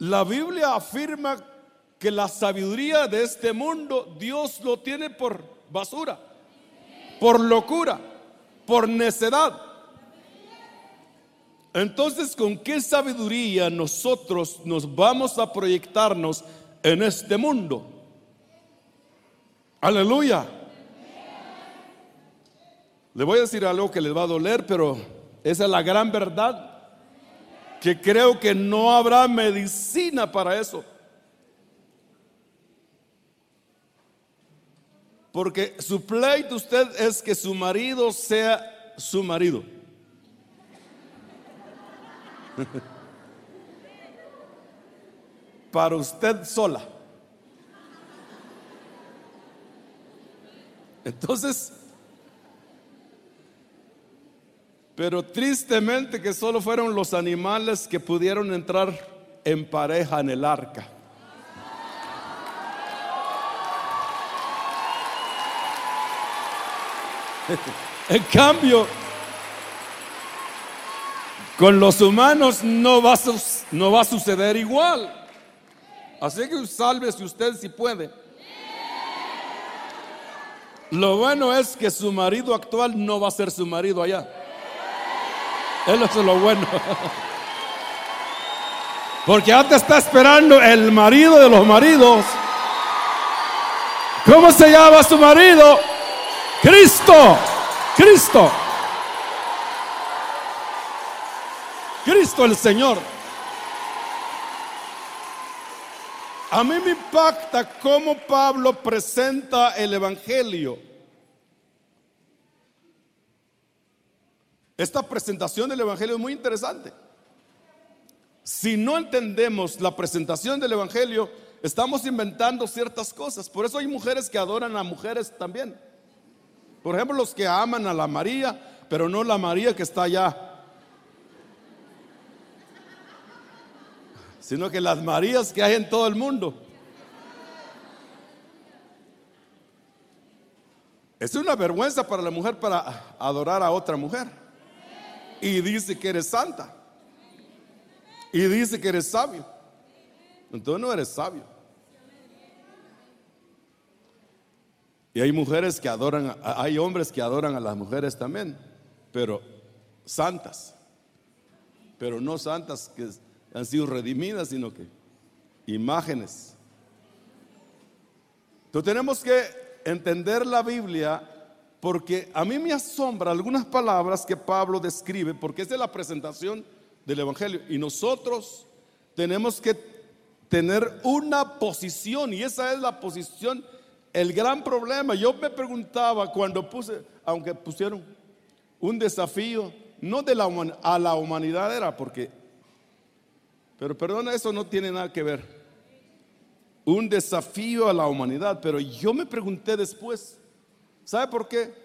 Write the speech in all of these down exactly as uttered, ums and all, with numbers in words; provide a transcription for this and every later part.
La Biblia afirma que la sabiduría de este mundo Dios lo tiene por basura, por locura, por necedad. Entonces, ¿con qué sabiduría nosotros nos vamos a proyectarnos en este mundo? Aleluya. Le voy a decir algo que les va a doler, pero esa es la gran verdad, que creo que no habrá medicina para eso. Porque su pleito usted es que su marido sea su marido. Para usted sola. Entonces, pero tristemente que solo fueron los animales que pudieron entrar en pareja en el arca. En cambio, con los humanos no va a, no va a suceder igual. Así que sálvese usted si puede. Lo bueno es que su marido actual no va a ser su marido allá. Eso es lo bueno. Porque ya te está esperando el marido de los maridos. ¿Cómo se llama su marido? Cristo. Cristo. Cristo el Señor. A mí me impacta cómo Pablo presenta el Evangelio. Esta presentación del Evangelio es muy interesante. Si no entendemos la presentación del Evangelio, estamos inventando ciertas cosas. Por eso hay mujeres que adoran a mujeres también. Por ejemplo, los que aman a la María, pero no la María que está allá, sino que las Marías que hay en todo el mundo. Es una vergüenza para la mujer para adorar a otra mujer. Y dice que eres santa. Y dice que eres sabio. Entonces no eres sabio. Y hay mujeres que adoran, hay hombres que adoran a las mujeres también, pero santas. Pero no santas que han sido redimidas, sino que imágenes. Entonces tenemos que entender la Biblia, porque a mí me asombra algunas palabras que Pablo describe, porque esa es la presentación del Evangelio. Y nosotros tenemos que tener una posición, y esa es la posición, el gran problema. Yo me preguntaba cuando puse, aunque pusieron un desafío, no de la a la humanidad era porque, pero perdona, eso no tiene nada que ver. Un desafío a la humanidad, pero yo me pregunté después, ¿sabe por qué?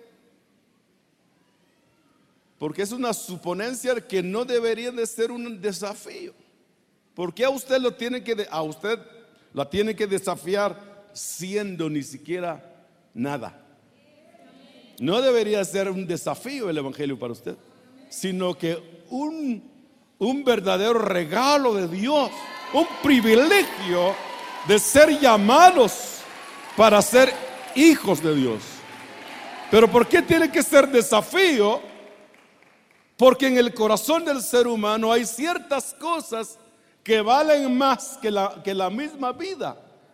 Porque es una suponencia que no debería de ser un desafío. ¿Por qué a usted lo tiene que a usted la tiene que desafiar siendo ni siquiera nada? No debería ser un desafío el Evangelio para usted, sino que un, un verdadero regalo de Dios, un privilegio de ser llamados para ser hijos de Dios. Pero ¿por qué tiene que ser desafío? Porque en el corazón del ser humano hay ciertas cosas que valen más que la, que la misma vida.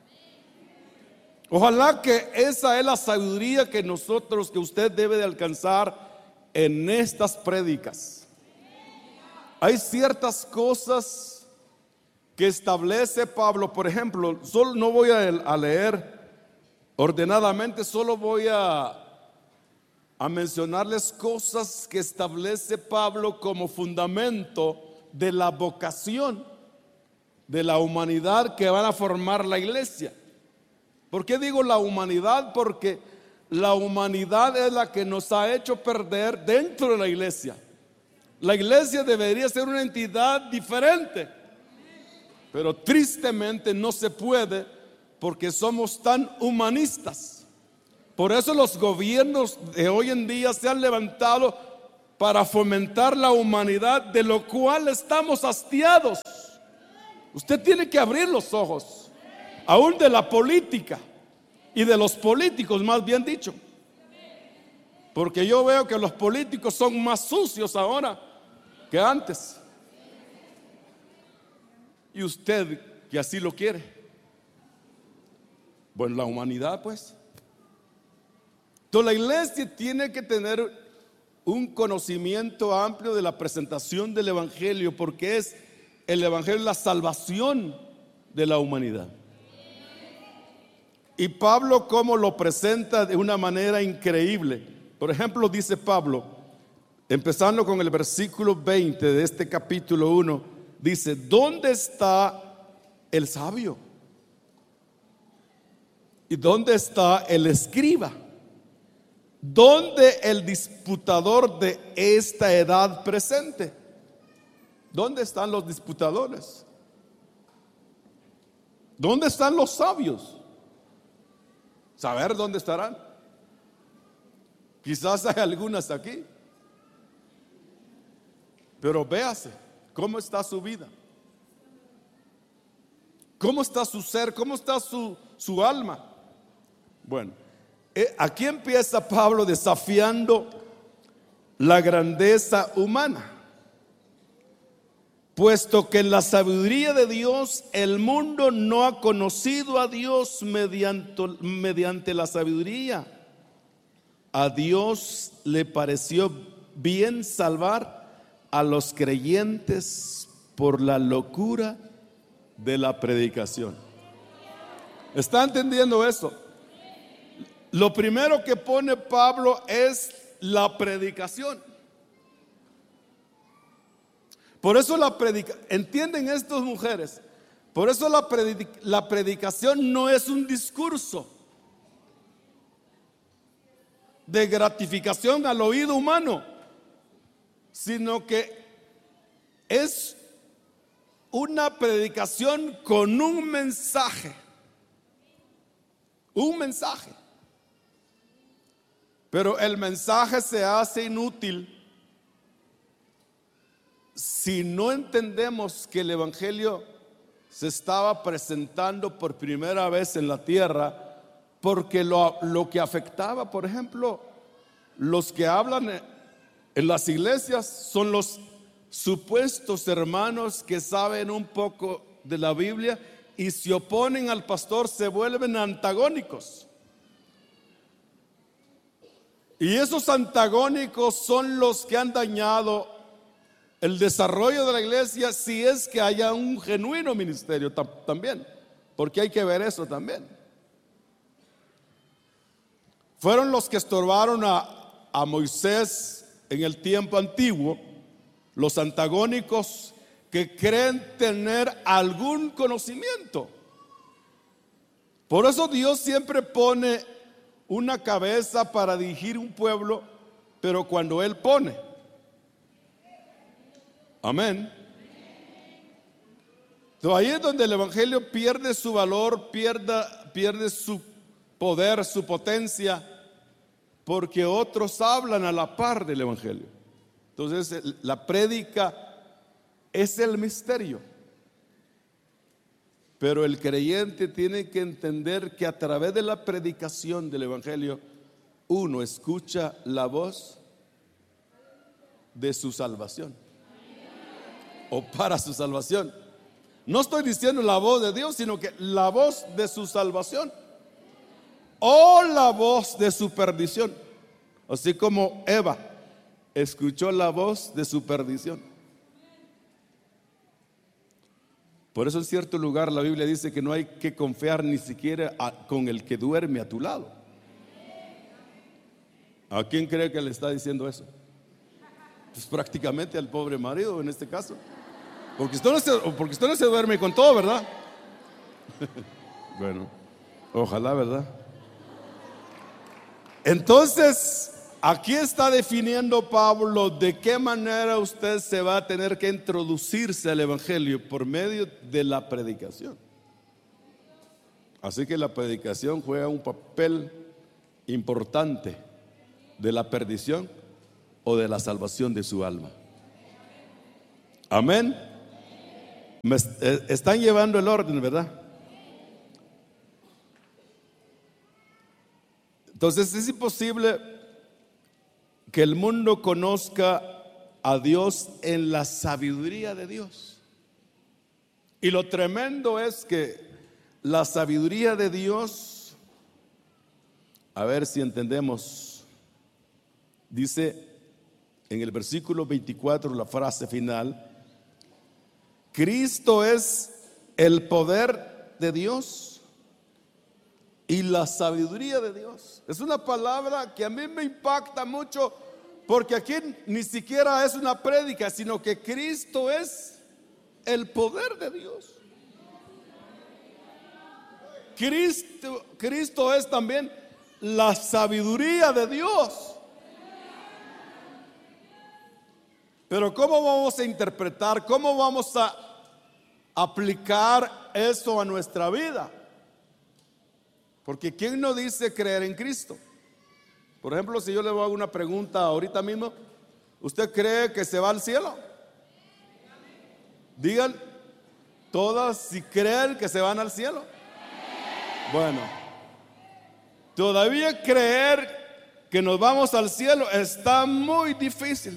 Ojalá que esa es la sabiduría que nosotros, que usted debe de alcanzar en estas prédicas. Hay ciertas cosas que establece Pablo. Por ejemplo, solo no voy a, a leer ordenadamente, solo voy a, a mencionarles cosas que establece Pablo como fundamento de la vocación de la humanidad que van a formar la iglesia. ¿Por qué digo la humanidad? Porque la humanidad es la que nos ha hecho perder dentro de la iglesia. La iglesia debería ser una entidad diferente, pero tristemente no se puede porque somos tan humanistas. Por eso los gobiernos de hoy en día se han levantado para fomentar la humanidad, de lo cual estamos hastiados. Usted tiene que abrir los ojos, aún de la política y de los políticos, más bien dicho. Porque yo veo que los políticos son más sucios ahora que antes. Y usted que así lo quiere. Bueno, la humanidad pues. Entonces la iglesia tiene que tener un conocimiento amplio de la presentación del evangelio, porque es el evangelio la salvación de la humanidad. Y Pablo cómo lo presenta de una manera increíble. Por ejemplo, dice Pablo, empezando con el versículo veinte de este capítulo uno, dice: ¿dónde está el sabio? ¿Y dónde está el escriba? ¿Dónde el disputador de esta edad presente? ¿Dónde están los disputadores? ¿Dónde están los sabios? ¿Saber dónde estarán? Quizás hay algunas aquí. Pero véase cómo está su vida, cómo está su ser, cómo está su, su alma. Bueno, eh, aquí empieza Pablo desafiando la grandeza humana, puesto que en la sabiduría de Dios el mundo no ha conocido a Dios mediante, mediante la sabiduría. A Dios le pareció bien salvar a los creyentes por la locura de la predicación. ¿Está entendiendo eso? Lo primero que pone Pablo es la predicación. Por eso la predicación, ¿entienden estas mujeres? Por eso la, predic la predicación no es un discurso de gratificación al oído humano, sino que es una predicación con un mensaje, un mensaje. Pero el mensaje se hace inútil si no entendemos que el evangelio se estaba presentando por primera vez en la tierra. Porque lo, lo que afectaba, por ejemplo, los que hablan en las iglesias son los supuestos hermanos que saben un poco de la Biblia y se oponen al pastor, se vuelven antagónicos. Y esos antagónicos son los que han dañado el desarrollo de la iglesia, si es que haya un genuino ministerio también, porque hay que ver eso también. Fueron los que estorbaron a, a Moisés en el tiempo antiguo, los antagónicos que creen tener algún conocimiento. Por eso Dios siempre pone una cabeza para dirigir un pueblo, pero cuando Él pone. Amén. Entonces ahí es donde el evangelio pierde su valor, pierda, pierde su poder, su potencia, porque otros hablan a la par del evangelio. Entonces la prédica es el misterio, pero el creyente tiene que entender que a través de la predicación del evangelio uno escucha la voz de su salvación, o para su salvación. No estoy diciendo la voz de Dios, sino que la voz de su salvación o la voz de su perdición, así como Eva escuchó la voz de su perdición. Por eso en cierto lugar la Biblia dice que no hay que confiar ni siquiera a, con el que duerme a tu lado. ¿A quién cree que le está diciendo eso? Pues prácticamente al pobre marido en este caso, porque usted no se, porque usted no se duerme con todo, ¿verdad? Bueno, ojalá, ¿verdad? Entonces, aquí está definiendo Pablo de qué manera usted se va a tener que introducirse al evangelio por medio de la predicación. Así que la predicación juega un papel importante de la perdición o de la salvación de su alma. Amén. Me están llevando el orden, ¿verdad? Entonces es imposible que el mundo conozca a Dios en la sabiduría de Dios. Y lo tremendo es que la sabiduría de Dios, a ver si entendemos, dice en el versículo veinticuatro, la frase final: Cristo es el poder de Dios y la sabiduría de Dios. Es una palabra que a mí me impacta mucho, porque aquí ni siquiera es una prédica, sino que Cristo es el poder de Dios. Cristo, Cristo es también la sabiduría de Dios. Pero ¿cómo vamos a interpretar, cómo vamos a aplicar eso a nuestra vida? Porque ¿quién no dice creer en Cristo? Por ejemplo, si yo le hago una pregunta ahorita mismo, ¿usted cree que se va al cielo? Digan todas si creen que se van al cielo. Bueno, todavía creer que nos vamos al cielo está muy difícil.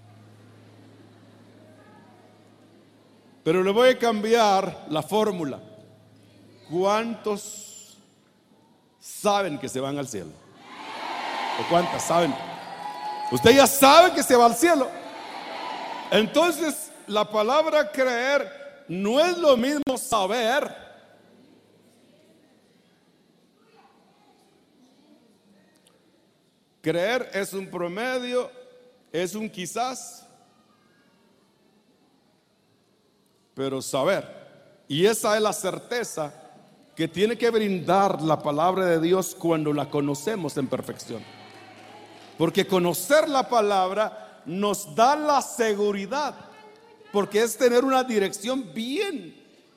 Pero le voy a cambiar la fórmula. ¿Cuántos saben que se van al cielo? ¿O cuántas saben? Usted ya sabe que se va al cielo. Entonces, la palabra creer no es lo mismo saber. Creer es un promedio, es un quizás. Pero saber, y esa es la certeza que tiene que brindar la palabra de Dios cuando la conocemos en perfección. Porque conocer la palabra nos da la seguridad, porque es tener una dirección bien.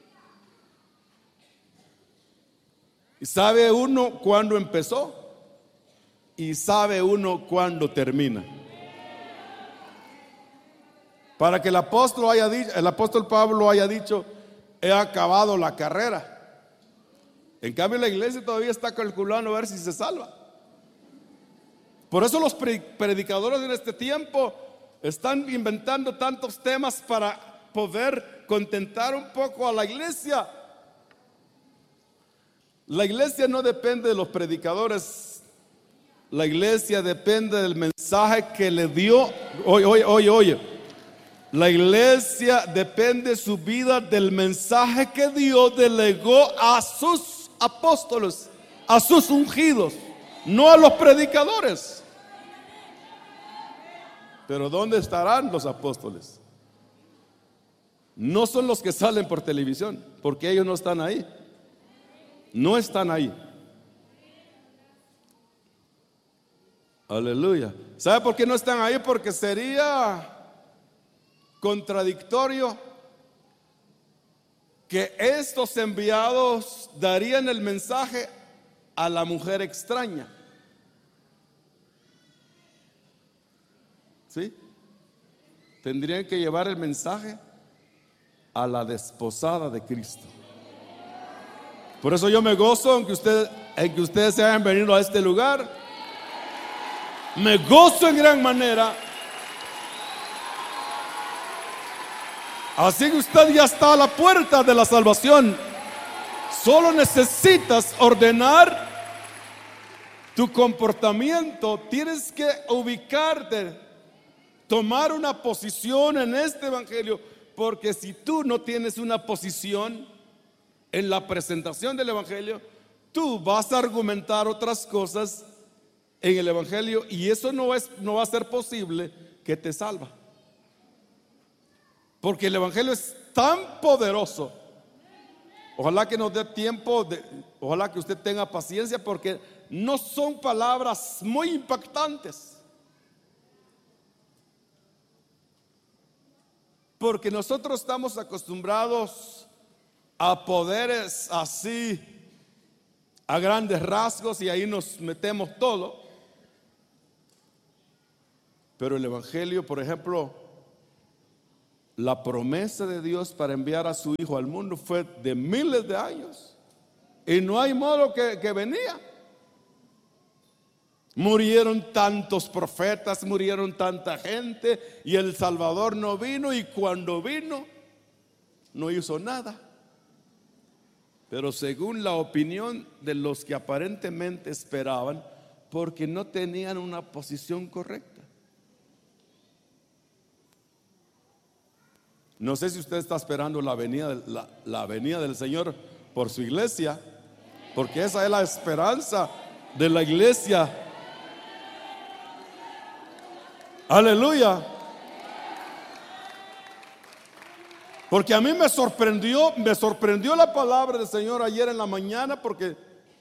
Y sabe uno cuándo empezó y sabe uno cuándo termina. Para que el apóstol haya dicho, el apóstol Pablo haya dicho: he acabado la carrera. En cambio, la iglesia todavía está calculando a ver si se salva. Por eso los predicadores en este tiempo están inventando tantos temas para poder contentar un poco a la iglesia. La iglesia no depende de los predicadores. La iglesia depende del mensaje que le dio. Oye, oye, oye, oye. La iglesia depende su vida del mensaje que Dios delegó a sus apóstoles, a sus ungidos, no a los predicadores. Pero ¿dónde estarán los apóstoles? No son los que salen por televisión, porque ellos no están ahí. No están ahí. Aleluya. ¿Sabe por qué no están ahí? Porque sería contradictorio que estos enviados darían el mensaje a la mujer extraña. ¿Sí? Tendrían que llevar el mensaje a la desposada de Cristo. Por eso yo me gozo en que, usted, en que ustedes se hayan venido a este lugar. Me gozo en gran manera. Así que usted ya está a la puerta de la salvación. Solo necesitas ordenar tu comportamiento. Tienes que ubicarte, tomar una posición en este evangelio. Porque si tú no tienes una posición en la presentación del evangelio, tú vas a argumentar otras cosas en el evangelio, y eso no es, no va a ser posible que te salva. Porque el evangelio es tan poderoso. Ojalá que nos dé tiempo de, ojalá que usted tenga paciencia, porque no son palabras muy impactantes. Porque nosotros estamos acostumbrados a poderes así, a grandes rasgos, y ahí nos metemos todo. Pero el evangelio, por ejemplo, la promesa de Dios para enviar a su Hijo al mundo fue de miles de años. Y no hay modo que, que venía. Murieron tantos profetas, murieron tanta gente, y el Salvador no vino, y cuando vino no hizo nada. Pero según la opinión de los que aparentemente esperaban, porque no tenían una posición correcta. No sé si usted está esperando la venida, la, la venida del Señor por su iglesia, porque esa es la esperanza de la iglesia. Aleluya. Porque a mí me sorprendió, me sorprendió la palabra del Señor ayer en la mañana, porque,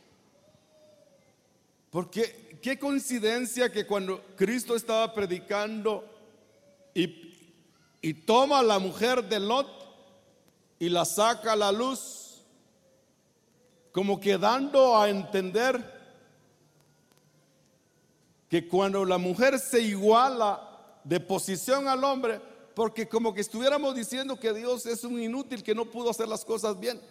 porque qué coincidencia que cuando Cristo estaba predicando y, y toma a la mujer de Lot y la saca a la luz, como que dando a entender que cuando la mujer se iguala de posición al hombre, porque como que estuviéramos diciendo que Dios es un inútil que no pudo hacer las cosas bien.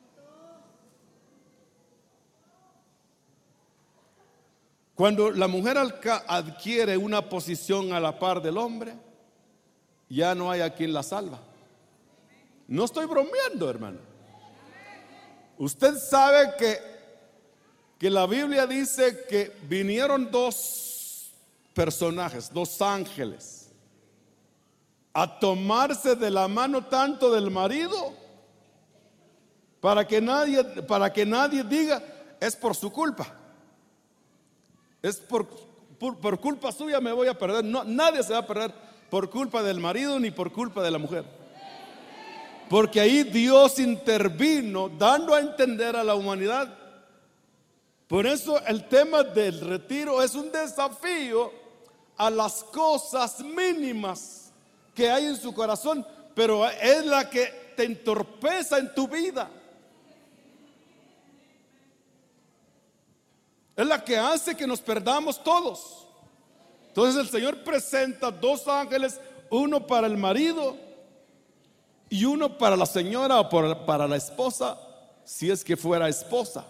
Cuando la mujer adquiere una posición a la par del hombre, ya no hay a quien la salva. No estoy bromeando, hermano. Usted sabe que, que la Biblia dice que vinieron dos personajes, dos ángeles, a tomarse de la mano tanto del marido, para que nadie, para que nadie diga es por su culpa, es por, por, por culpa suya me voy a perder. No, nadie se va a perder por culpa del marido ni por culpa de la mujer, porque ahí Dios intervino dando a entender a la humanidad. Por eso el tema del retiro es un desafío a las cosas mínimas que hay en su corazón, pero es la que te entorpece en tu vida, es la que hace que nos perdamos todos. Entonces el Señor presenta dos ángeles, uno para el marido y uno para la señora o para la esposa, si es que fuera esposa.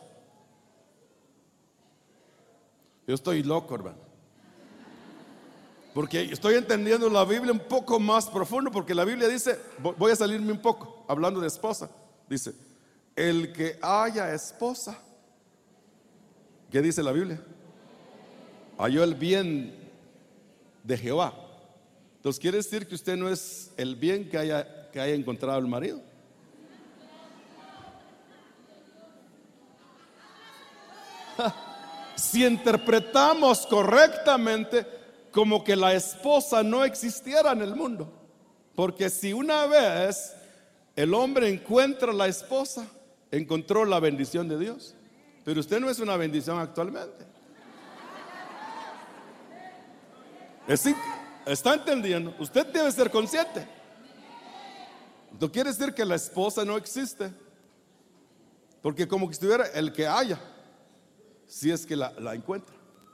Yo estoy loco, hermano, porque estoy entendiendo la Biblia un poco más profundo, porque la Biblia dice, voy a salirme un poco, hablando de esposa, dice, el que haya esposa, ¿qué dice la Biblia? Halló el bien de Jehová. Entonces quiere decir que usted no es el bien que haya, que haya encontrado el marido. Si interpretamos correctamente, como que la esposa no existiera en el mundo, porque si una vez el hombre encuentra a la esposa, encontró la bendición de Dios, pero usted no es una bendición actualmente. ¿Está entendiendo? Usted debe ser consciente. No quiere decir que la esposa no existe, porque como que estuviera el que haya, si es que la, la encuentra.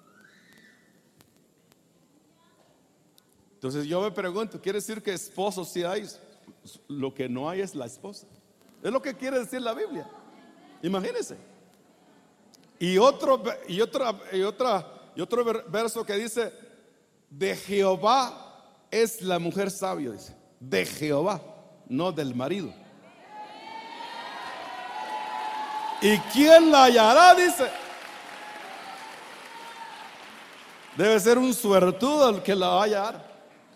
Entonces yo me pregunto, ¿quiere decir que esposos sí hay? Lo que no hay es la esposa. Es lo que quiere decir la Biblia. Imagínense. Y otro, y otra, y otra, y otro verso que dice, de Jehová es la mujer sabia, dice. De Jehová, no del marido. ¿Y quién la hallará? Dice. Debe ser un suertudo el que la va a hallar.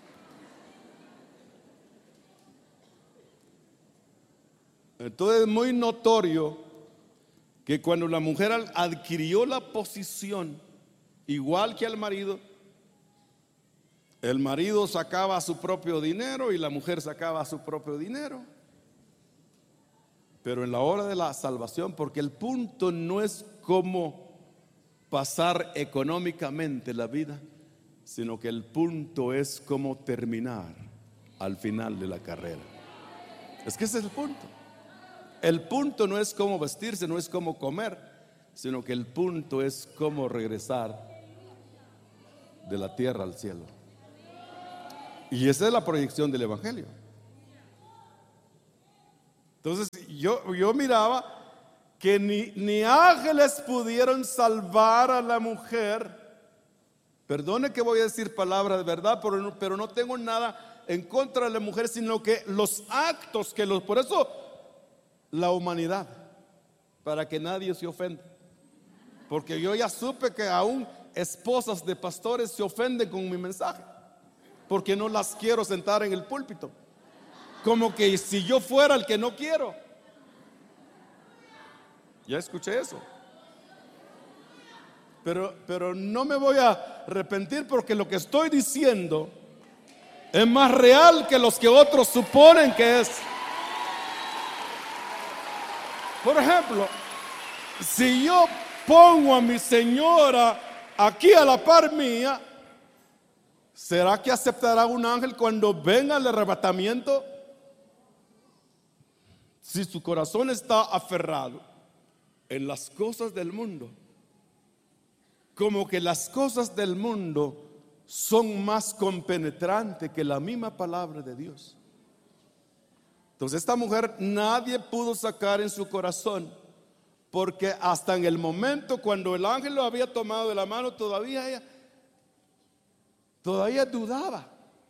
Entonces es muy notorio que cuando la mujer adquirió la posición igual que el marido, el marido sacaba su propio dinero y la mujer sacaba su propio dinero. Pero en la hora de la salvación, porque el punto no es cómo pasar económicamente la vida, sino que el punto es cómo terminar al final de la carrera. Es que ese es el punto. El punto no es cómo vestirse, no es cómo comer, sino que el punto es cómo regresar de la tierra al cielo. Y esa es la proyección del Evangelio. Entonces yo, yo miraba que ni, ni ángeles pudieron salvar a la mujer. Perdone que voy a decir palabras de verdad, pero no, pero no tengo nada en contra de la mujer, sino que los actos que los, por eso la humanidad, para que nadie se ofenda, porque yo ya supe que aún esposas de pastores se ofenden con mi mensaje, porque no las quiero sentar en el púlpito, como que si yo fuera el que no quiero. Ya escuché eso. Pero, pero no me voy a arrepentir, porque lo que estoy diciendo es más real que los que otros suponen que es. Por ejemplo, si yo pongo a mi señora aquí a la par mía, ¿será que aceptará un ángel cuando venga el arrebatamiento? Si su corazón está aferrado en las cosas del mundo, como que las cosas del mundo son más compenetrantes que la misma palabra de Dios. Entonces esta mujer nadie pudo sacar en su corazón, porque hasta en el momento cuando el ángel lo había tomado de la mano, todavía ella todavía dudaba.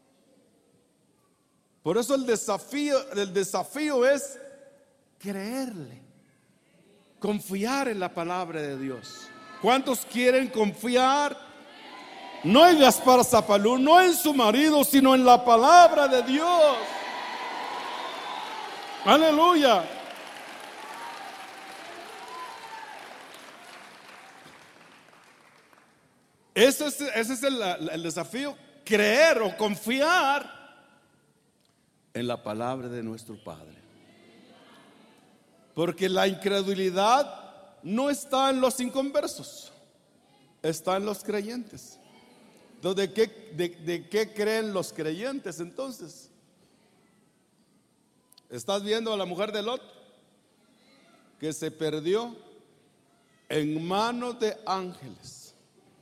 Por eso el desafío, el desafío es creerle, confiar en la palabra de Dios. ¿Cuántos quieren confiar? No en Gaspar Zapalú, no en su marido, sino en la palabra de Dios. Aleluya. Ese es, ese es el, el desafío, creer o confiar en la palabra de nuestro Padre. Porque la incredulidad no está en los inconversos, está en los creyentes. Entonces, ¿de qué, de, de qué creen los creyentes entonces? ¿Estás viendo a la mujer de Lot que se perdió en manos de ángeles?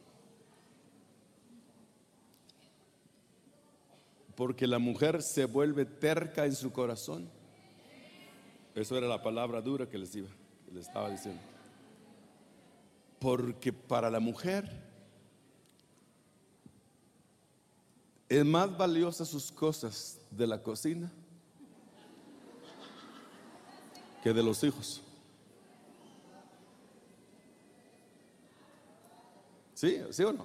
Porque la mujer se vuelve terca en su corazón. Eso era la palabra dura que les iba, que les estaba diciendo. Porque para la mujer es más valiosa sus cosas de la cocina que de los hijos. ¿Sí? ¿Sí o no?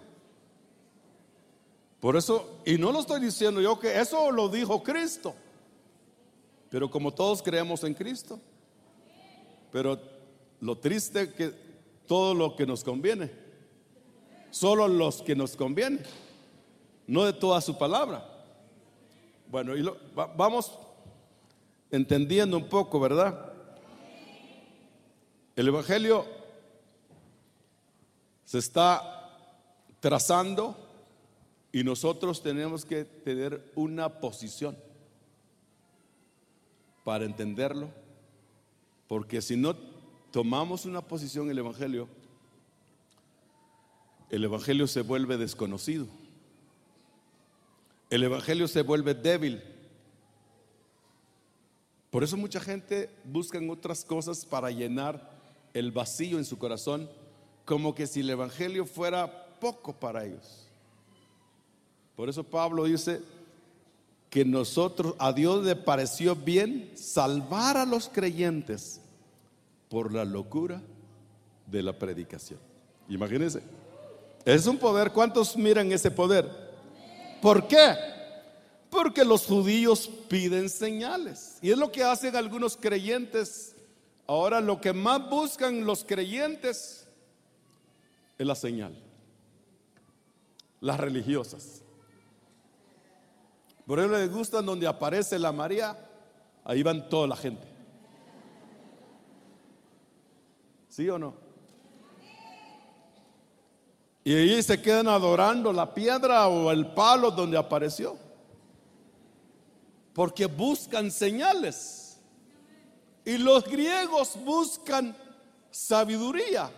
Por eso, y no lo estoy diciendo yo, que eso lo dijo Cristo, pero como todos creemos en Cristo, pero lo triste es que todo lo que nos conviene, solo los que nos conviene, no de toda su palabra. Bueno, y lo, va, vamos entendiendo un poco, ¿verdad? El Evangelio se está trazando y nosotros tenemos que tener una posición para entenderlo, porque si no tomamos una posición en el Evangelio, el Evangelio se vuelve desconocido, el Evangelio se vuelve débil. Por eso mucha gente busca en otras cosas para llenar el vacío en su corazón, como que si el Evangelio fuera poco para ellos. Por eso Pablo dice que nosotros, a Dios le pareció bien salvar a los creyentes por la locura de la predicación. Imagínense, es un poder. ¿Cuántos miran ese poder? ¿Por qué? Porque los judíos piden señales, y es lo que hacen algunos creyentes. Ahora lo que más buscan los creyentes es la señal, las religiosas. Por eso les gustan donde aparece la María, ahí van toda la gente. ¿Sí o no? Y ahí se quedan adorando la piedra o el palo donde apareció, porque buscan señales. Y los griegos buscan sabiduría.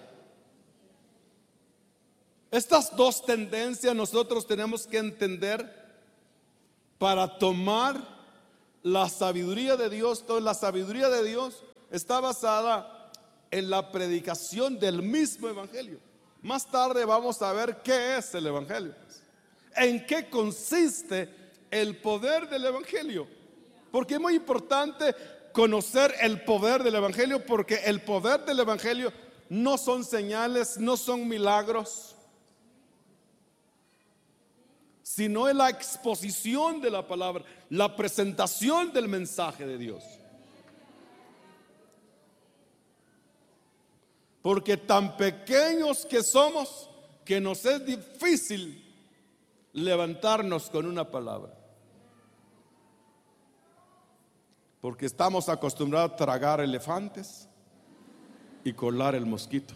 Estas dos tendencias nosotros tenemos que entender para tomar la sabiduría de Dios, toda la sabiduría de Dios está basada en la predicación del mismo evangelio. Más tarde vamos a ver qué es el evangelio, en qué consiste el poder del evangelio, porque es muy importante conocer el poder del evangelio, porque el poder del evangelio no son señales, no son milagros, sino es la exposición de la palabra, la presentación del mensaje de Dios. Porque tan pequeños que somos, que nos es difícil levantarnos con una palabra. Porque estamos acostumbrados a tragar elefantes y colar el mosquito.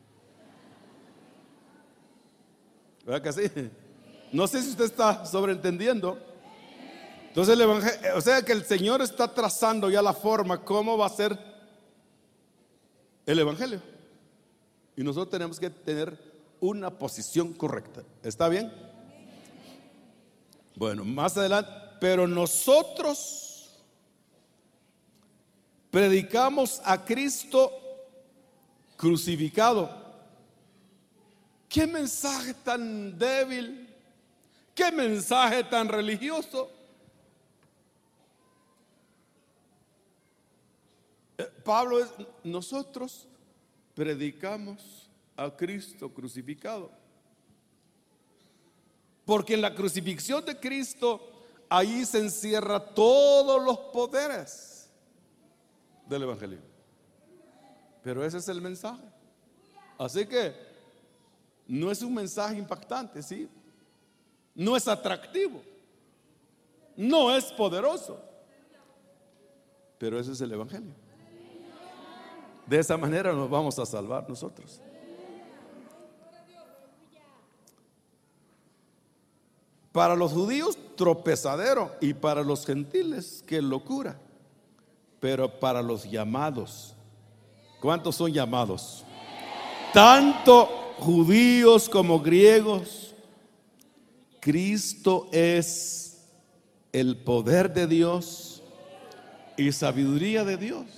¿Verdad que sí? No sé si usted está sobreentendiendo. Entonces el evangelio, o sea que el Señor está trazando ya la forma cómo va a ser el evangelio. Y nosotros tenemos que tener una posición correcta. ¿Está bien? Bueno, más adelante, pero nosotros predicamos a Cristo crucificado. ¿Qué mensaje tan débil? ¿Qué mensaje tan religioso? Pablo es, nosotros predicamos a Cristo crucificado. Porque en la crucifixión de Cristo, ahí se encierra todos los poderes del evangelio. Pero ese es el mensaje. Así que no es un mensaje impactante, ¿sí? No es atractivo, no es poderoso, pero ese es el evangelio. De esa manera nos vamos a salvar nosotros. Para los judíos, tropezadero, y para los gentiles, qué locura. Pero para los llamados, ¿cuántos son llamados? Tanto judíos como griegos, Cristo es el poder de Dios y sabiduría de Dios.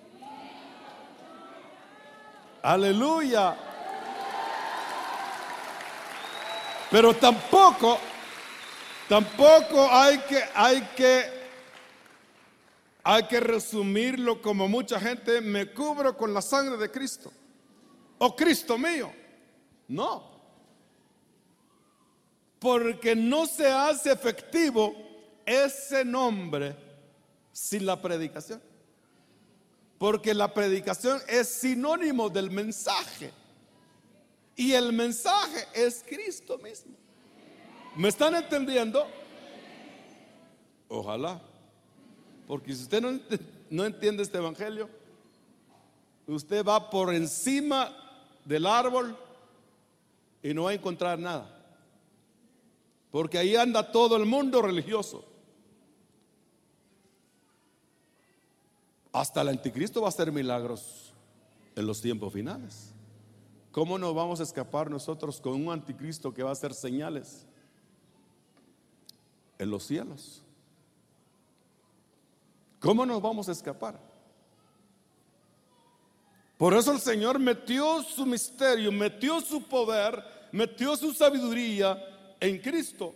Aleluya. Pero tampoco, tampoco hay que, hay que, hay que resumirlo como mucha gente: me cubro con la sangre de Cristo, o Cristo mío. No. Porque no se hace efectivo ese nombre sin la predicación. Porque la predicación es sinónimo del mensaje. Y el mensaje es Cristo mismo. ¿Me están entendiendo? Ojalá. Porque si usted no, no entiende este evangelio, usted va por encima del árbol y no va a encontrar nada. Porque ahí anda todo el mundo religioso. Hasta el anticristo va a hacer milagros en los tiempos finales. ¿Cómo nos vamos a escapar nosotros con un anticristo que va a hacer señales en los cielos? ¿Cómo nos vamos a escapar? Por eso el Señor metió su misterio, metió su poder, metió su sabiduría en Cristo.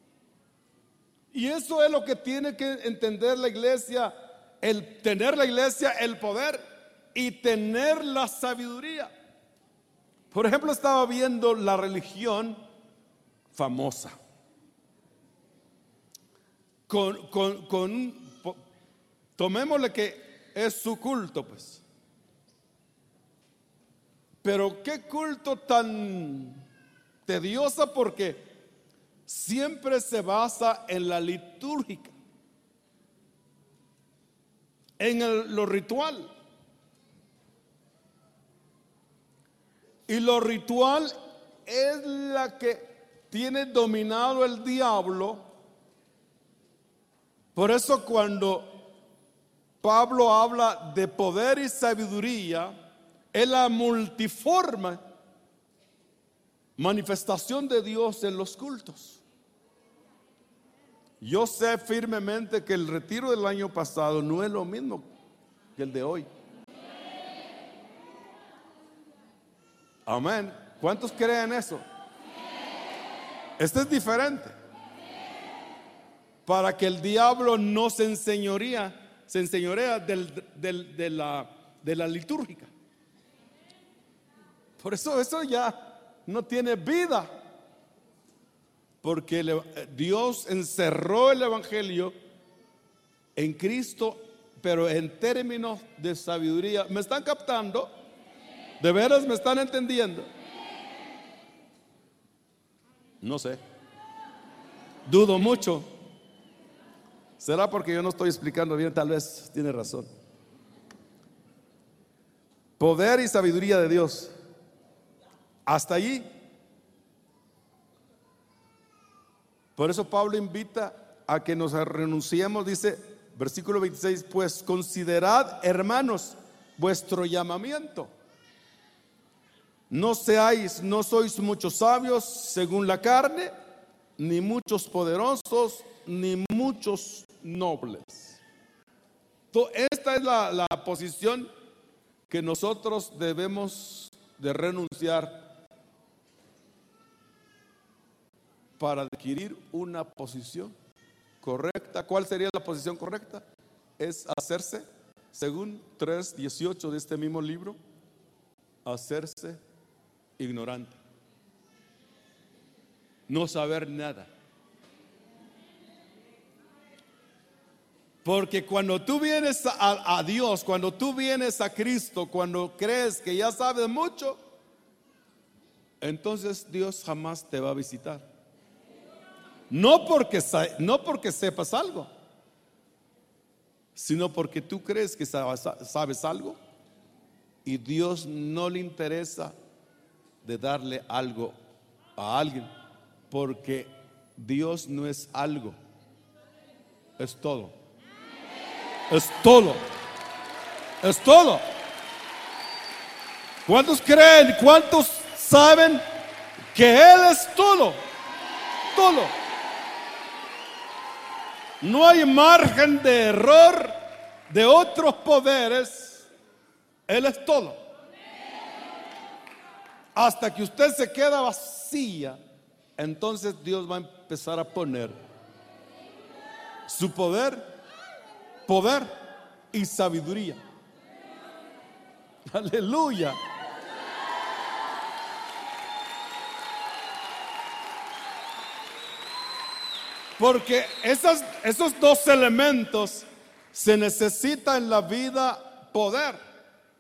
Y eso es lo que tiene que entender la iglesia: el tener la iglesia el poder y tener la sabiduría. Por ejemplo, estaba viendo la religión famosa con, con, con tomémosle que es su culto, pues. Pero qué culto tan tediosa, porque siempre se basa en la litúrgica, en el, lo ritual. Y lo ritual es la que tiene dominado el diablo. Por eso cuando Pablo habla de poder y sabiduría, es la multiforme manifestación de Dios en los cultos. Yo sé firmemente que el retiro del año pasado no es lo mismo que el de hoy. Amén. ¿Cuántos creen eso? Este es diferente. Para que el diablo no se enseñorea, se enseñorea del, del, de, la, de la litúrgica. Por eso eso ya no tiene vida. Porque Dios encerró el evangelio en Cristo, pero en términos de sabiduría. ¿Me están captando? ¿De veras me están entendiendo? No sé. Dudo mucho. ¿Será porque yo no estoy explicando bien? Tal vez tiene razón. Poder y sabiduría de Dios. Hasta allí. Por eso Pablo invita a que nos renunciemos, dice versículo veintiséis, pues considerad, hermanos, vuestro llamamiento. No seáis, no sois muchos sabios según la carne, ni muchos poderosos, ni muchos nobles. Esta es la, la posición que nosotros debemos de renunciar para adquirir una posición correcta. ¿Cuál sería la posición correcta? Es hacerse, según tres dieciocho de este mismo libro, hacerse ignorante, no saber nada. Porque cuando tú vienes a, a Dios, cuando tú vienes a Cristo, cuando crees que ya sabes mucho, entonces Dios jamás te va a visitar. No porque, no porque sepas algo, sino porque tú crees que sabes algo y Dios no le interesa de darle algo a alguien, porque Dios no es algo, es todo. Es todo. Es todo. ¿Cuántos creen? ¿Cuántos saben que Él es todo? Todo. No hay margen de error de otros poderes. Él es todo. Hasta que usted se queda vacía, entonces Dios va a empezar a poner su poder, poder y sabiduría. Aleluya. Porque esas, esos dos elementos se necesita en la vida: poder.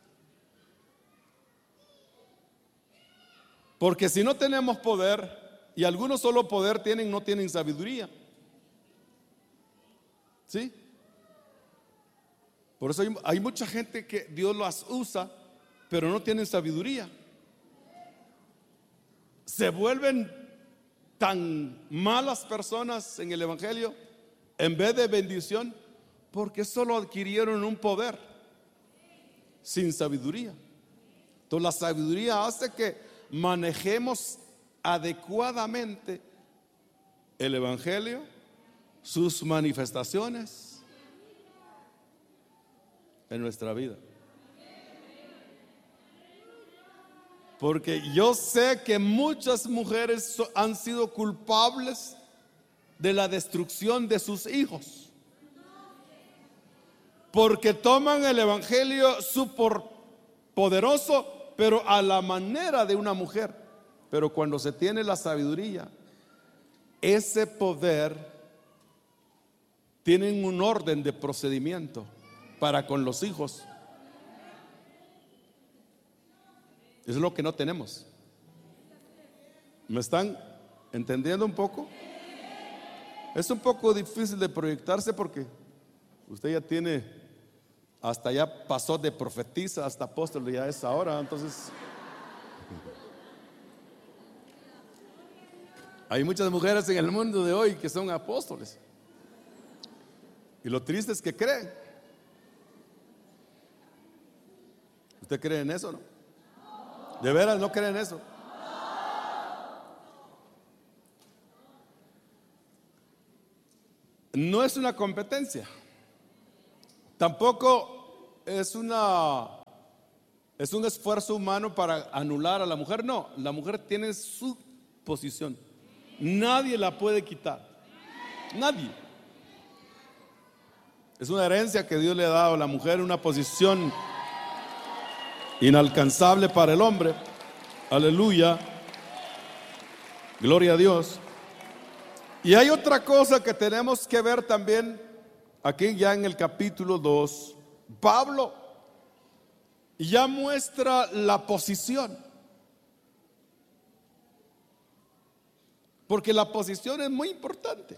Porque si no tenemos poder, y algunos solo poder tienen, no tienen sabiduría. ¿Sí? Por eso hay, hay mucha gente que Dios las usa, pero no tienen sabiduría. Se vuelven tan malas personas en el evangelio en vez de bendición, porque solo adquirieron un poder sin sabiduría. Entonces la sabiduría hace que manejemos adecuadamente el evangelio, sus manifestaciones en nuestra vida. Porque yo sé que muchas mujeres han sido culpables de la destrucción de sus hijos, porque toman el evangelio súper poderoso, pero a la manera de una mujer. Pero cuando se tiene la sabiduría, ese poder tiene un orden de procedimiento para con los hijos. Es lo que no tenemos. ¿Me están entendiendo un poco? Es un poco difícil de proyectarse porque usted ya tiene, hasta ya pasó de profetisa hasta apóstol, ya es ahora. Entonces hay muchas mujeres en el mundo de hoy que son apóstoles, y lo triste es que creen. ¿Usted cree en eso, no? ¿De veras no creen eso? no es una competencia. Tampoco es una es un esfuerzo humano para anular a la mujer. No, la mujer tiene su posición. Nadie la puede quitar. Nadie. Es una herencia que Dios le ha dado a la mujer, una posición inalcanzable para el hombre. Aleluya. Gloria a Dios. Y hay otra cosa que tenemos que ver también aquí ya en el capítulo dos. Pablo ya muestra la posición, porque la posición es muy importante.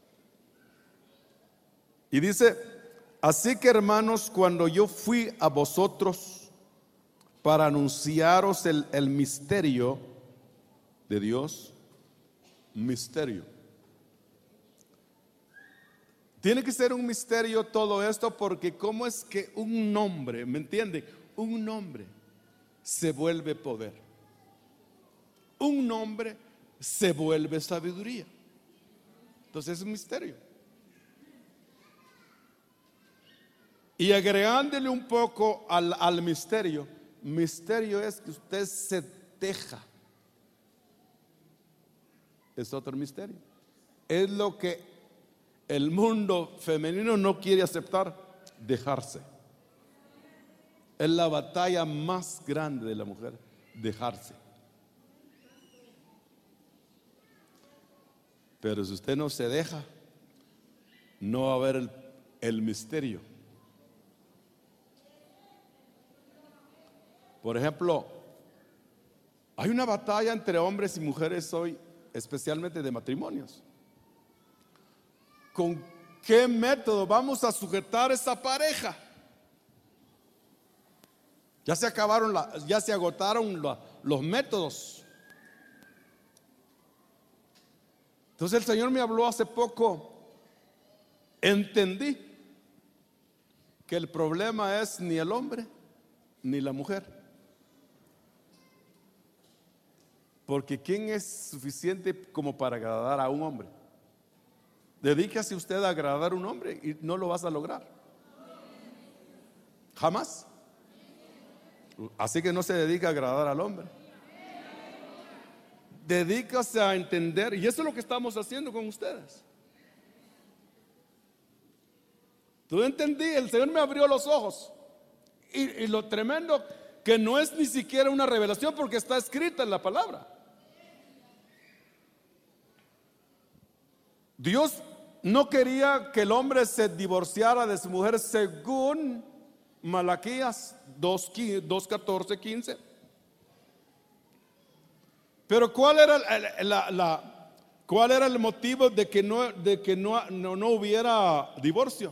Y dice: así que, hermanos, cuando yo fui a vosotros para anunciaros el, el misterio de Dios, misterio. Tiene que ser un misterio todo esto, porque ¿cómo es que un nombre, me entiende? Un nombre se vuelve poder. Un nombre se vuelve sabiduría. Entonces es un misterio. Y agregándole un poco al, al misterio, misterio es que usted se deja. Es otro misterio. Es lo que el mundo femenino no quiere aceptar: dejarse. Es la batalla más grande de la mujer, dejarse. Pero si usted no se deja, no va a haber el, el misterio. Por ejemplo, hay una batalla entre hombres y mujeres hoy, especialmente de matrimonios. ¿Con qué método vamos a sujetar esa pareja? Ya se acabaron, la, ya se agotaron la, los métodos. Entonces el Señor me habló hace poco. Entendí que el problema es ni el hombre ni la mujer. Porque ¿quién es suficiente como para agradar a un hombre? Dedíquese usted a agradar a un hombre y no lo vas a lograr. Jamás. Así que no se dedica a agradar al hombre. Dedícase a entender, y eso es lo que estamos haciendo con ustedes. Tú entendí, el Señor me abrió los ojos. Y, y lo tremendo, que no es ni siquiera una revelación, porque está escrita en la palabra. Dios no quería que el hombre se divorciara de su mujer, según Malaquías dos, catorce, quince. Pero ¿cuál era el, la, la, cuál era el motivo de que no, de que no, no, no hubiera divorcio?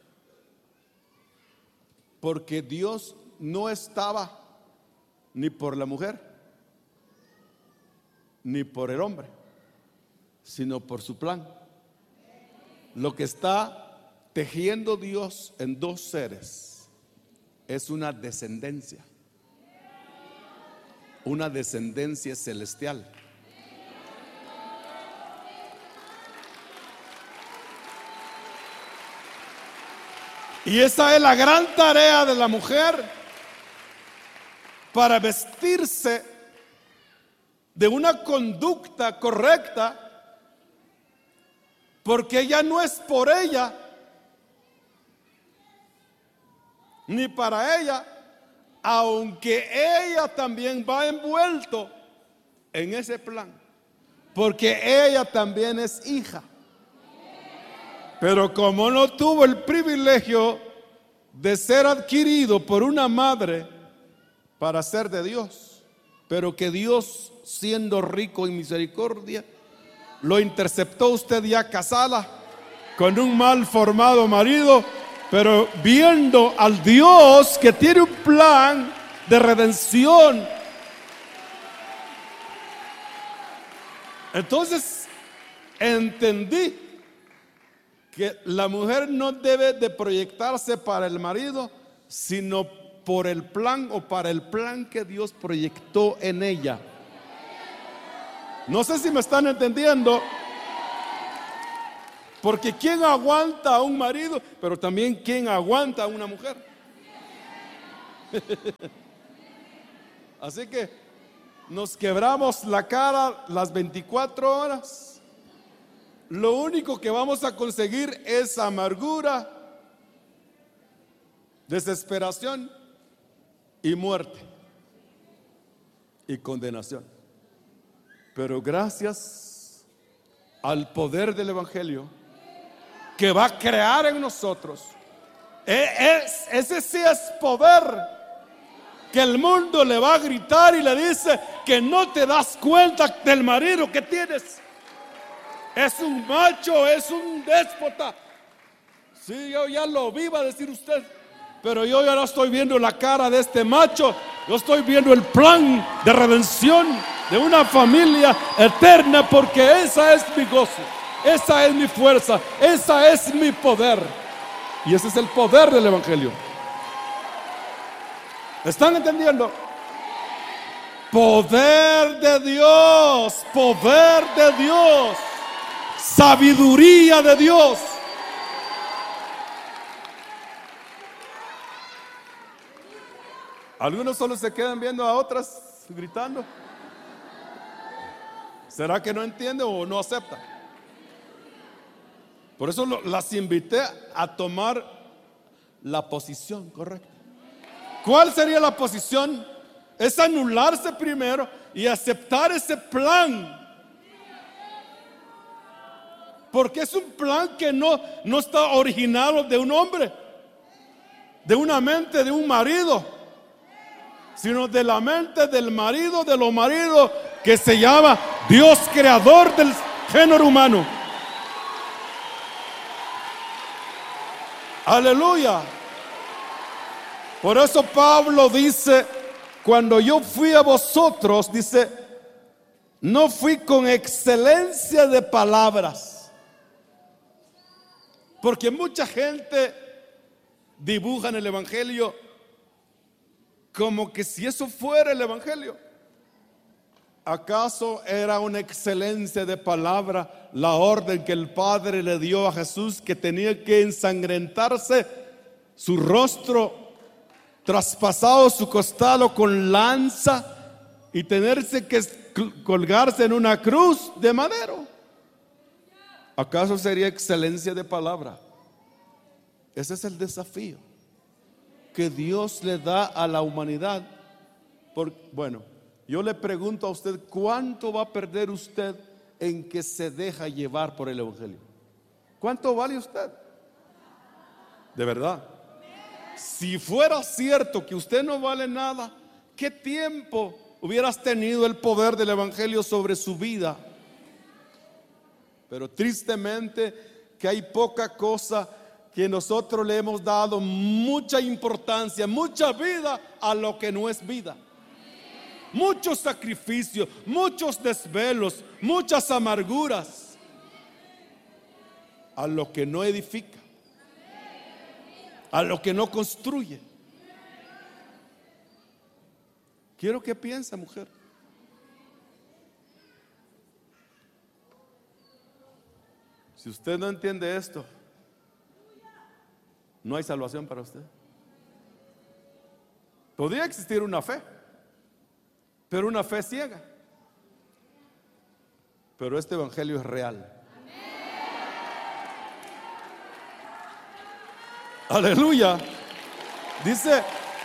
Porque Dios no estaba ni por la mujer ni por el hombre, sino por su plan. Lo que está tejiendo Dios en dos seres es una descendencia, una descendencia celestial. Y esa es la gran tarea de la mujer, para vestirse de una conducta correcta, porque ella no es por ella ni para ella, aunque ella también va envuelto en ese plan, porque ella también es hija. Pero como no tuvo el privilegio de ser adquirido por una madre para ser de Dios, pero que Dios, siendo rico en misericordia, lo interceptó usted ya casada con un mal formado marido, pero viendo al Dios que tiene un plan de redención. Entonces entendí que la mujer no debe de proyectarse para el marido, sino por el plan o para el plan que Dios proyectó en ella. No sé si me están entendiendo. Porque ¿quién aguanta a un marido? Pero también ¿quién aguanta a una mujer? Así que nos quebramos la cara las veinticuatro horas. Lo único que vamos a conseguir es amargura, desesperación y muerte y condenación. Pero gracias al poder del Evangelio que va a crear en nosotros, es, ese sí es poder, que el mundo le va a gritar y le dice que no te das cuenta del marido que tienes. Es un macho, es un déspota. Sí, yo ya lo vi, va a decir usted. Pero yo ya no estoy viendo la cara de este macho. Yo estoy viendo el plan de redención de una familia eterna, porque esa es mi gozo, esa es mi fuerza, esa es mi poder. Y ese es el poder del Evangelio. ¿Están entendiendo? Poder de Dios, poder de Dios, sabiduría de Dios. Algunos solo se quedan viendo a otras gritando. ¿Será que no entienden o no aceptan? Por eso lo, las invité a tomar la posición correcta. ¿Cuál sería la posición? Es anularse primero y aceptar ese plan. Porque es un plan que no, no está originado de un hombre, de una mente de un marido, sino de la mente del marido de los maridos, que se llama Dios, creador del género humano. Aleluya. Por eso Pablo dice: cuando yo fui a vosotros, dice, no fui con excelencia de palabras. Porque mucha gente dibuja en el Evangelio como que si eso fuera el Evangelio. ¿Acaso era una excelencia de palabra la orden que el Padre le dio a Jesús, que tenía que ensangrentarse su rostro, traspasado su costado con lanza y tenerse que colgarse en una cruz de madero? ¿Acaso sería excelencia de palabra? Ese es el desafío que Dios le da a la humanidad. Por, bueno, yo le pregunto a usted, ¿cuánto va a perder usted en que se deja llevar por el Evangelio? ¿Cuánto vale usted? De verdad. Si fuera cierto que usted no vale nada, ¿qué tiempo hubieras tenido el poder del Evangelio sobre su vida? Pero tristemente que hay poca cosa que nosotros le hemos dado mucha importancia, mucha vida a lo que no es vida. Muchos sacrificios, muchos desvelos, muchas amarguras a lo que no edifica, a lo que no construye. Quiero que piense, mujer. Si usted no entiende esto, no hay salvación para usted. Podría existir una fe, pero una fe ciega. Pero este Evangelio es real. Aleluya. Dice,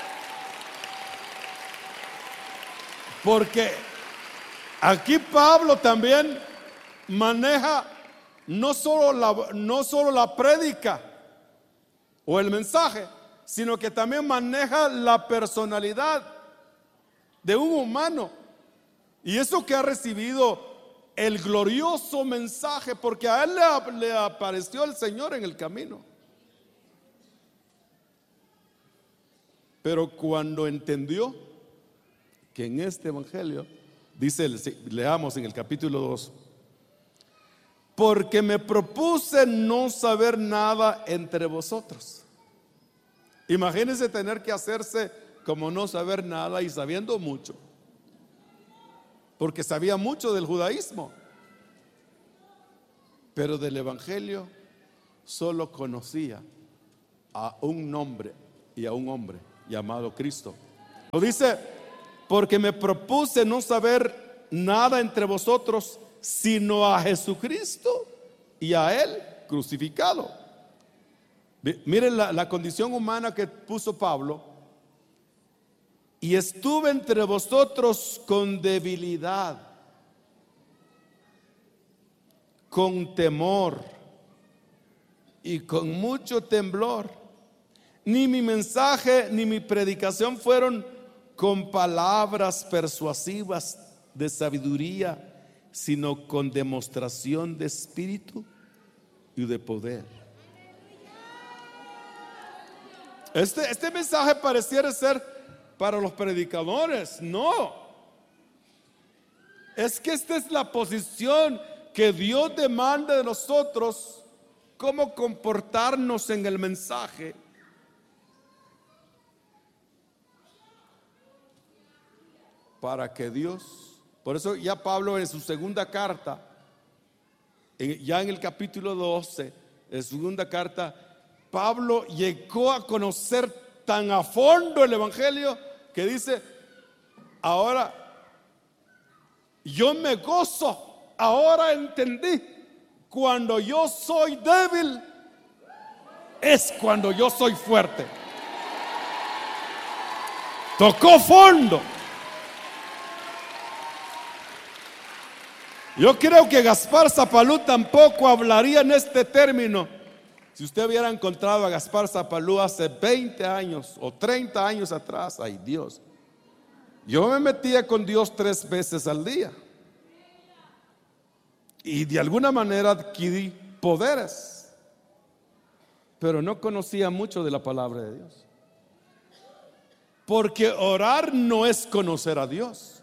porque aquí Pablo también maneja no solo la, no solo la prédica o el mensaje, sino que también maneja la personalidad de un humano. Y eso que ha recibido el glorioso mensaje, porque a él le, le apareció el Señor en el camino. Pero cuando entendió que en este Evangelio, dice, leamos en el capítulo dos, porque me propuse no saber nada entre vosotros. Imagínense tener que hacerse como no saber nada y sabiendo mucho, porque sabía mucho del judaísmo, pero del Evangelio solo conocía a un nombre y a un hombre llamado Cristo. Lo dice, porque me propuse no saber nada entre vosotros sino a Jesucristo y a Él crucificado. Miren la, la condición humana que puso Pablo. Y estuve entre vosotros con debilidad, con temor y con mucho temblor. Ni mi mensaje ni mi predicación fueron con palabras persuasivas de sabiduría, sino con demostración de espíritu y de poder. Este, este mensaje pareciera ser para los predicadores. No, es que esta es la posición que Dios demanda de nosotros, cómo comportarnos en el mensaje. Para que Dios, por eso ya Pablo en su segunda carta, ya en el capítulo doce, en su segunda carta, Pablo llegó a conocer tan a fondo el evangelio que dice, ahora yo me gozo, ahora entendí, cuando yo soy débil es cuando yo soy fuerte. Tocó fondo. Yo creo que Gaspar Zapalú tampoco hablaría en este término si usted hubiera encontrado a Gaspar Zapalú hace veinte años o treinta años atrás. Ay, Dios, yo me metía con Dios tres veces al día y de alguna manera adquirí poderes, pero no conocía mucho de la palabra de Dios, porque orar no es conocer a Dios.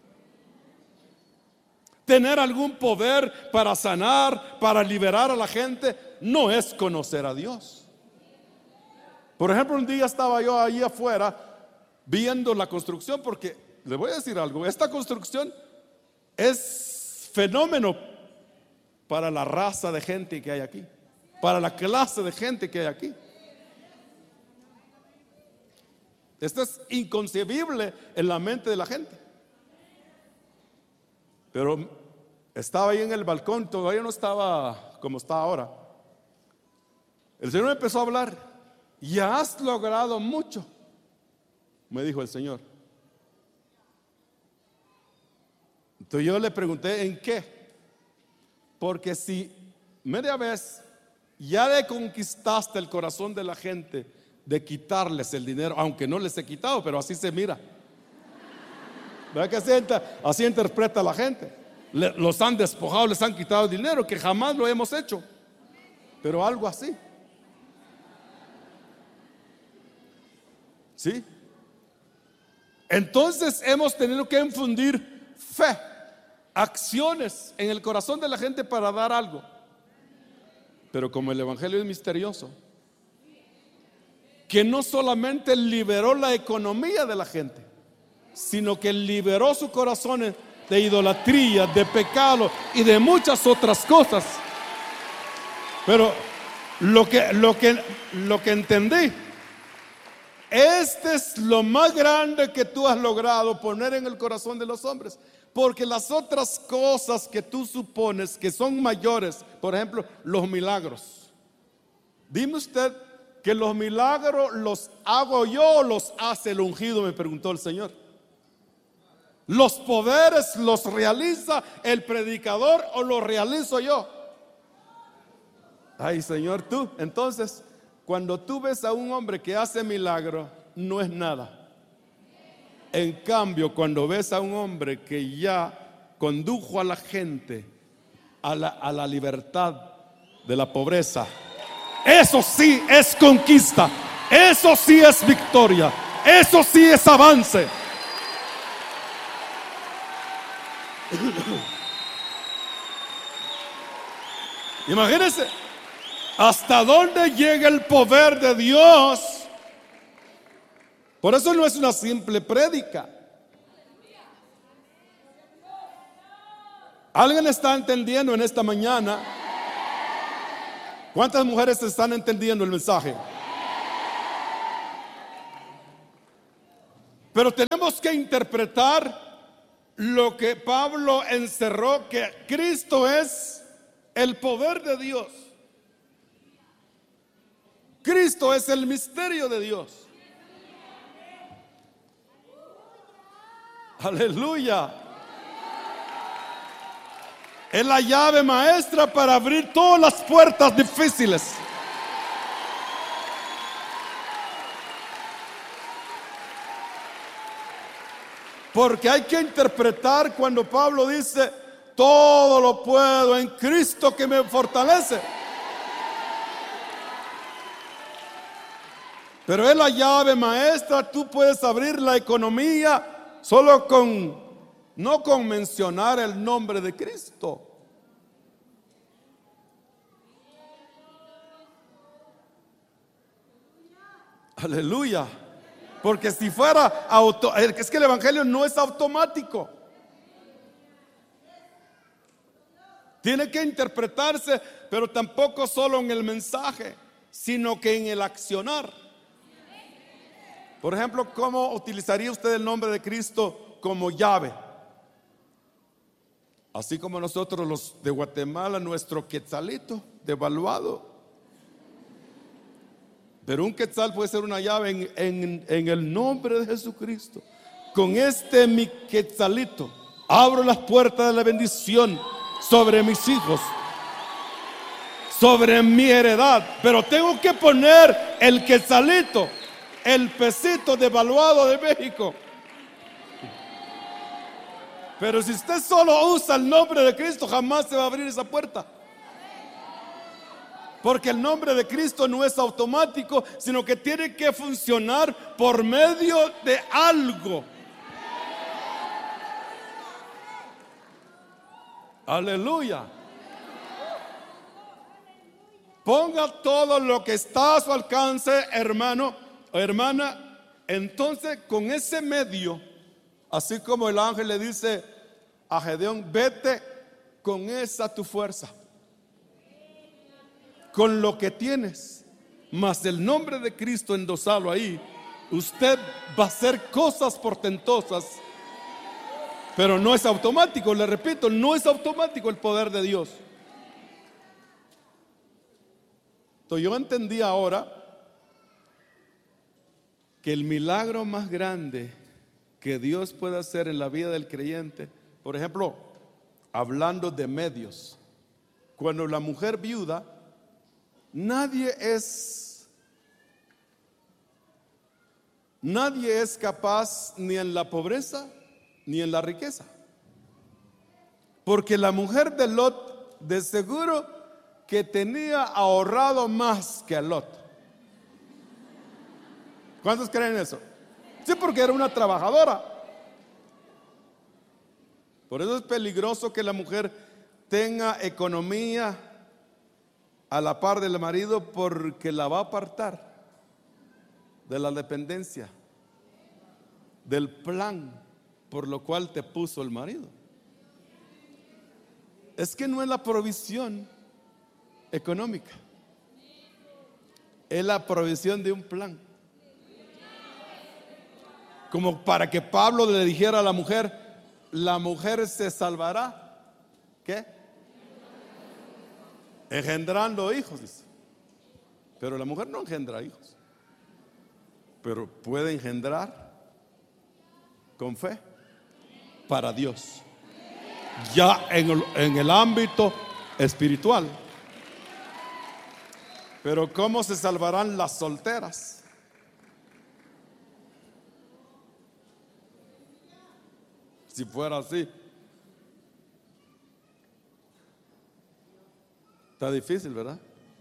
Tener algún poder para sanar, para liberar a la gente, no es conocer a Dios. Por ejemplo, un día estaba yo ahí afuera viendo la construcción, porque le voy a decir algo, esta construcción es fenómeno para la raza de gente que hay aquí, para la clase de gente que hay aquí. Esto es inconcebible en la mente de la gente. Pero estaba ahí en el balcón, todavía no estaba como está ahora. El Señor me empezó a hablar. Ya has logrado mucho, me dijo el Señor. Entonces yo le pregunté, ¿en qué? Porque si media vez ya le conquistaste el corazón de la gente de quitarles el dinero, aunque no les he quitado, pero así se mira. ¿Verdad que así, así interpreta la gente? Le, los han despojado, les han quitado el dinero, que jamás lo hemos hecho, pero algo así. ¿Sí? Entonces hemos tenido que infundir fe, acciones en el corazón de la gente para dar algo. Pero como el evangelio es misterioso, que no solamente liberó la economía de la gente, sino que liberó sus corazones de idolatría, de pecado y de muchas otras cosas. Pero lo que, lo que, lo que entendí, este es lo más grande que tú has logrado poner en el corazón de los hombres, porque las otras cosas que tú supones que son mayores, por ejemplo, los milagros. Dime usted que los milagros los hago yo o los hace el ungido, me preguntó el Señor. Los poderes los realiza el predicador o los realizo yo. Ay, Señor, tú. Entonces, cuando tú ves a un hombre que hace milagro, no es nada. En cambio, cuando ves a un hombre que ya condujo a la gente a la, a la libertad de la pobreza, eso sí es conquista, eso sí es victoria, eso sí es avance. Imagínense hasta dónde llega el poder de Dios. Por eso no es una simple prédica. ¿Alguien está entendiendo en esta mañana ¿Cuántas mujeres están entendiendo el mensaje? Pero tenemos que interpretar lo que Pablo encerró, que Cristo es el poder de Dios. Cristo es el misterio de Dios. Aleluya. Es la llave maestra para abrir todas las puertas difíciles. Porque hay que interpretar cuando Pablo dice: todo lo puedo en Cristo que me fortalece. Pero es la llave maestra. Tú puedes abrir la economía solo con, no con mencionar el nombre de Cristo. Aleluya. Porque si fuera auto, es que el evangelio no es automático. Tiene que interpretarse, pero tampoco solo en el mensaje, sino que en el accionar. Por ejemplo, ¿cómo utilizaría usted el nombre de Cristo como llave? Así como nosotros los de Guatemala, nuestro quetzalito devaluado. Pero un quetzal puede ser una llave en, en, en el nombre de Jesucristo. Con este mi quetzalito abro las puertas de la bendición sobre mis hijos, sobre mi heredad. Pero tengo que poner el quetzalito, el pesito devaluado de México. Pero si usted solo usa el nombre de Cristo, jamás se va a abrir esa puerta. Porque el nombre de Cristo no es automático, sino que tiene que funcionar por medio de algo. Aleluya. Ponga todo lo que está a su alcance, hermano o hermana. Entonces, con ese medio, así como el ángel le dice a Gedeón: vete con esa tu fuerza, con lo que tienes, más el nombre de Cristo endosado ahí, usted va a hacer cosas portentosas. Pero no es automático, le repito, no es automático el poder de Dios. Entonces yo entendí ahora que el milagro más grande que Dios puede hacer en la vida del creyente, por ejemplo, hablando de medios, cuando la mujer viuda, nadie es nadie es capaz ni en la pobreza ni en la riqueza, porque la mujer de Lot de seguro que tenía ahorrado más que Lot. ¿Cuántos creen eso? Sí, porque era una trabajadora. Por eso es peligroso que la mujer tenga economía a la par del marido, porque la va a apartar de la dependencia, del plan por lo cual te puso el marido. Es que no es la provisión económica, es la provisión de un plan. Como para que Pablo le dijera a la mujer: la mujer se salvará, ¿qué? Engendrando hijos, dice. Pero la mujer no engendra hijos, pero puede engendrar con fe para Dios, ya en el, en el ámbito espiritual. Pero ¿cómo se salvarán las solteras? Si fuera así, está difícil, ¿verdad?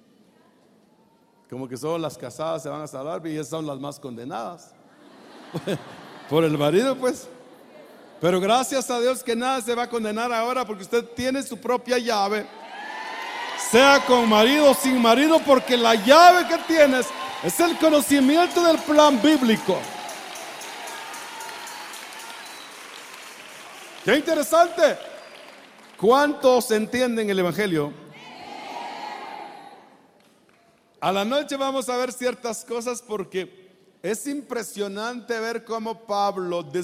Como que solo las casadas se van a salvar y esas son las más condenadas por el marido, pues. Pero gracias a Dios que nada se va a condenar ahora, porque usted tiene su propia llave, sea con marido o sin marido, porque la llave que tienes es el conocimiento del plan bíblico. Qué interesante. ¿Cuántos entienden el evangelio? A la noche vamos a ver ciertas cosas porque es impresionante ver cómo Pablo